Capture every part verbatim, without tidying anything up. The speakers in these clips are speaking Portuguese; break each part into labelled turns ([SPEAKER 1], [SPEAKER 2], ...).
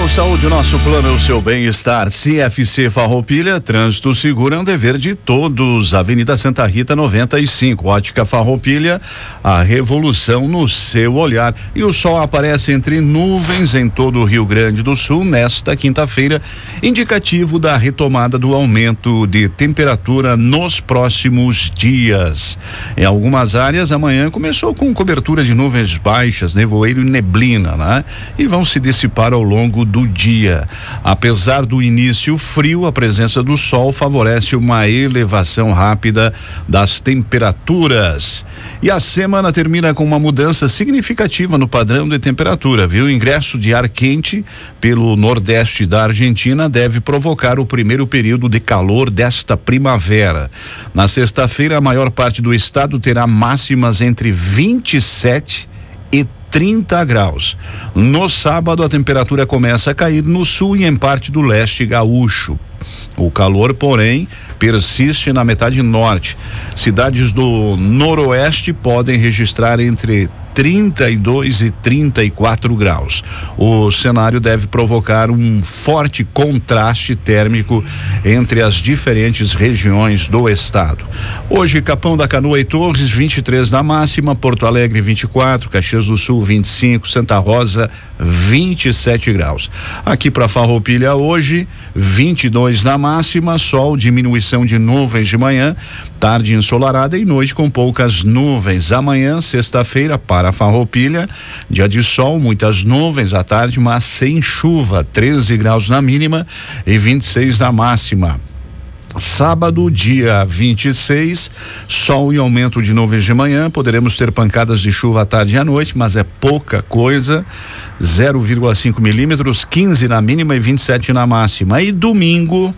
[SPEAKER 1] Plano Saúde, nosso plano é o seu bem-estar. C F C Farroupilha, trânsito seguro é um dever de todos. Avenida Santa Rita noventa e cinco, Ótica Farroupilha, a revolução no seu olhar. E o sol aparece entre nuvens em todo o Rio Grande do Sul nesta quinta-feira, indicativo da retomada do aumento de temperatura nos próximos dias. Em algumas áreas, amanhã começou com cobertura de nuvens baixas, nevoeiro e neblina, né? E vão se dissipar ao longo do dia. Apesar do início frio, a presença do sol favorece uma elevação rápida das temperaturas. E a semana termina com uma mudança significativa no padrão de temperatura, viu? O ingresso de ar quente pelo nordeste da Argentina deve provocar o primeiro período de calor desta primavera. Na sexta-feira, a maior parte do estado terá máximas entre vinte e sete e trinta graus. No sábado, a temperatura começa a cair no sul e em parte do leste gaúcho. O calor, porém, persiste na metade norte. Cidades do noroeste podem registrar entre trinta e dois e trinta e quatro graus. O cenário deve provocar um forte contraste térmico entre as diferentes regiões do estado. Hoje, Capão da Canoa e Torres, vinte e três na máxima, Porto Alegre vinte e quatro, Caxias do Sul vinte e cinco, Santa Rosa vinte e sete graus. Aqui para Farroupilha hoje, vinte e dois na máxima, sol, diminuição de nuvens de manhã, tarde ensolarada e noite com poucas nuvens. Amanhã, sexta-feira, para Farroupilha, dia de sol, muitas nuvens à tarde, mas sem chuva, treze graus na mínima e vinte e seis na máxima. Sábado, dia vinte e seis, sol e aumento de nuvens de manhã, poderemos ter pancadas de chuva à tarde e à noite, mas é pouca coisa, zero vírgula cinco milímetros, quinze na mínima e vinte e sete na máxima. E domingo,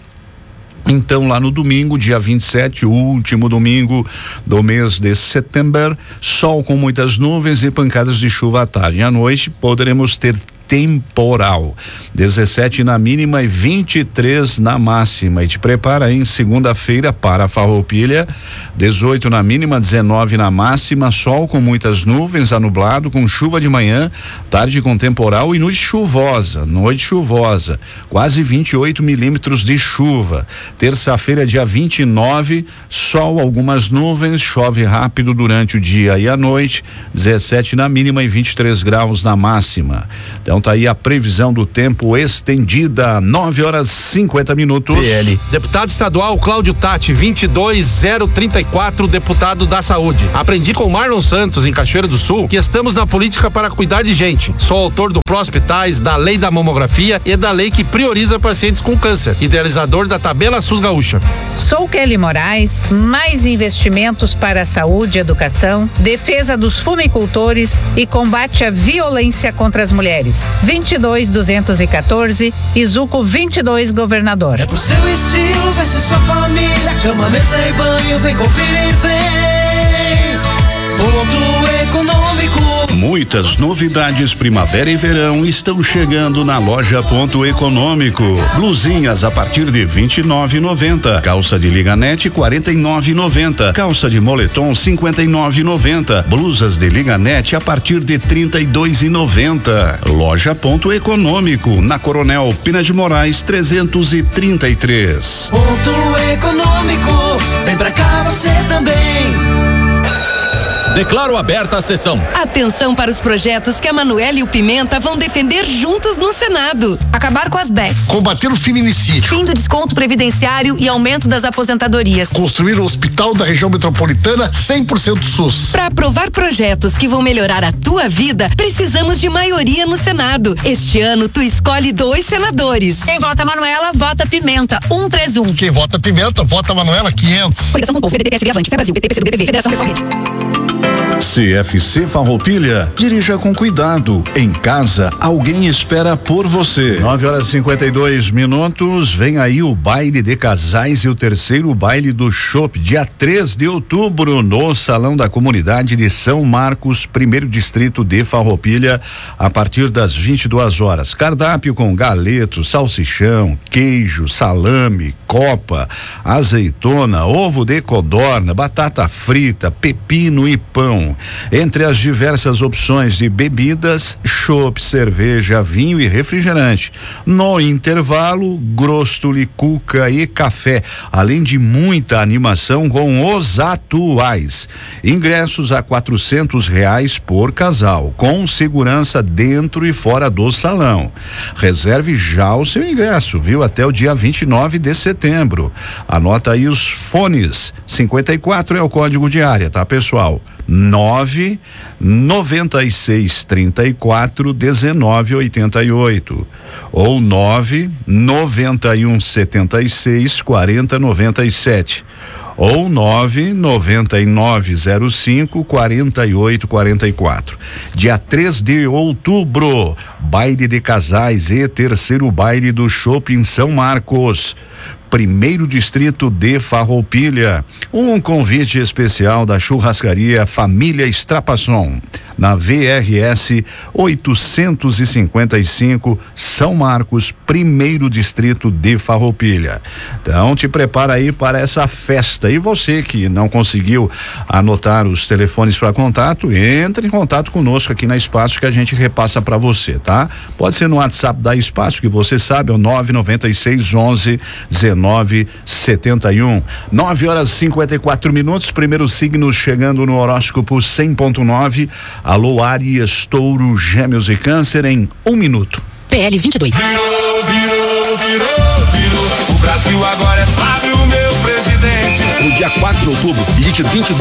[SPEAKER 1] então lá no domingo, dia vinte e sete, o último domingo do mês de setembro, sol com muitas nuvens e pancadas de chuva à tarde e à noite, poderemos ter temporal, dezessete na mínima e vinte e três na máxima. E te prepara em segunda-feira para Farroupilha, dezoito na mínima, dezenove na máxima, sol com muitas nuvens, anublado, com chuva de manhã, tarde com temporal e noite chuvosa, noite chuvosa, quase vinte e oito milímetros de chuva. Terça-feira, dia vinte e nove, sol, algumas nuvens, chove rápido durante o dia e a noite, dezessete na mínima e vinte e três graus na máxima. Então tá aí a previsão do tempo estendida, nove horas e cinquenta minutos.
[SPEAKER 2] P L. Deputado estadual Cláudio Tati, vinte e dois zero trinta e quatro, deputado da saúde. Aprendi com Marlon Santos, em Cachoeira do Sul, que estamos na política para cuidar de gente. Sou autor do Pró Hospitais, da lei da mamografia e da lei que prioriza pacientes com câncer. Idealizador da tabela SUS gaúcha.
[SPEAKER 3] Sou Kelly Moraes, mais investimentos para a saúde e educação, defesa dos fumicultores e combate à violência contra as mulheres. vinte e dois duzentos e quatorze, Izuco vinte e dois, governador.
[SPEAKER 4] É pro seu estilo, vai ser sua família, cama, mesa e banho, vem conferir, vem. Ponto Econômico.
[SPEAKER 1] Muitas novidades primavera e verão estão chegando na loja Ponto Econômico. Blusinhas a partir de vinte e nove e noventa, calça de liganete quarenta e nove e noventa, calça de moletom cinquenta e nove e noventa, blusas de liganete a partir de trinta e dois e noventa. Loja Ponto Econômico, na Coronel Pina de Moraes trezentos e trinta e três.
[SPEAKER 4] Ponto Econômico, vem pra cá você também.
[SPEAKER 5] Declaro aberta a sessão.
[SPEAKER 6] Atenção para os projetos que a Manoela e o Pimenta vão defender juntos no Senado.
[SPEAKER 7] Acabar com as bets.
[SPEAKER 8] Combater o feminicídio.
[SPEAKER 7] Fim do desconto previdenciário e aumento das aposentadorias.
[SPEAKER 8] Construir o hospital da região metropolitana cem por cento SUS.
[SPEAKER 6] Para aprovar projetos que vão melhorar a tua vida, precisamos de maioria no Senado. Este ano, tu escolhe dois senadores.
[SPEAKER 7] Quem vota Manoela, vota Pimenta. um três um.
[SPEAKER 8] Quem vota Pimenta, vota Manoela quinhentos.
[SPEAKER 6] Coligação com o povo, P D T, P S B, Avante, Fé Brasil, P T, P C do B B V, Federação Pessoal Rede.
[SPEAKER 1] C F C Farroupilha, dirija com cuidado. Em casa, alguém espera por você. nove horas e cinquenta e dois minutos. Vem aí o baile de casais e o terceiro baile do Chopp, dia três de outubro, no Salão da Comunidade de São Marcos, primeiro distrito de Farroupilha, a partir das vinte e duas horas. Cardápio com galeto, salsichão, queijo, salame, copa, azeitona, ovo de codorna, batata frita, pepino e pão. um. Entre as diversas opções de bebidas, chopp, cerveja, vinho e refrigerante. No intervalo, grostoli, cuca e café, além de muita animação com os atuais. Ingressos a quatrocentos reais por casal, com segurança dentro e fora do salão. Reserve já o seu ingresso, viu? Até o dia vinte e nove de setembro. Anota aí os fones. cinquenta e quatro é o código de área, tá, pessoal? nove noventa e seis trinta e quatro dezenove oitenta e oito ou nove noventa e um setenta e seis quarenta noventa e sete ou nove noventa e nove zero cinco quarenta e oito quarenta e quatro. Dia três de outubro, baile de casais e terceiro baile do Shopping São Marcos. Primeiro distrito de Farroupilha. Um convite especial da churrascaria Família Estrapasson, na V R S oitocentos e cinquenta e cinco, São Marcos, primeiro distrito de Farroupilha. Então te prepara aí para essa festa. E você que não conseguiu anotar os telefones para contato, entre em contato conosco aqui na Espaço que a gente repassa para você, tá? Pode ser no WhatsApp da Espaço, que você sabe, é o nove nove seis onze dezenove setenta e um. nove horas e cinquenta e quatro minutos, primeiro signo chegando no horóscopo cem ponto nove. Alô, Áries, Touro, Gêmeos e Câncer em um minuto.
[SPEAKER 6] P L vinte e dois.
[SPEAKER 4] Virou, virou, virou, virou. O Brasil agora é Flávio, meu presidente.
[SPEAKER 9] No dia quatro de outubro, Elite vinte e dois.